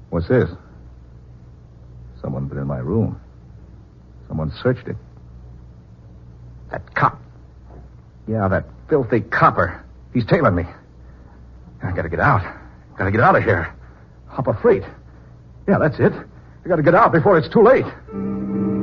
What's this? Someone's been in my room. Someone searched it. That cop. Yeah, that filthy copper. He's tailing me. I gotta get out. Gotta get out of here. Hop a freight. Yeah, that's it. I gotta get out before it's too late.